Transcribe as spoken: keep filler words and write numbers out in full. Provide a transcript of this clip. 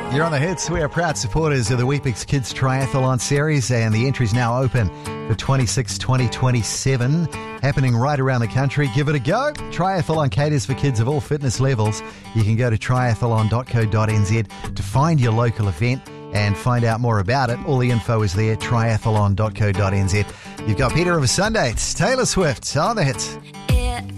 You're on the hits. We are proud supporters of the Weet-Bix Kids Triathlon Series, and the entry's now open for twenty-six twenty twenty-seven, happening right around the country. Give it a go. Triathlon caters for kids of all fitness levels. You can go to triathlon dot co dot n z to find your local event and find out more about it. All the info is there, triathlon dot co dot n z. You've got Peter of a Sunday. It's Taylor Swift on the hits.